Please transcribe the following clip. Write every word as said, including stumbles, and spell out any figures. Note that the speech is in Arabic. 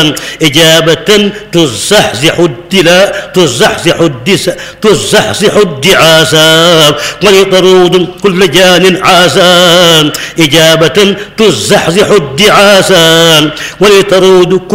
إجابة تزحزح الدلاء تزحزح الدساء تزحزح الدعاسة ولطرود كل جان عاسى إجابة تزحزح الدعاسة ولطرود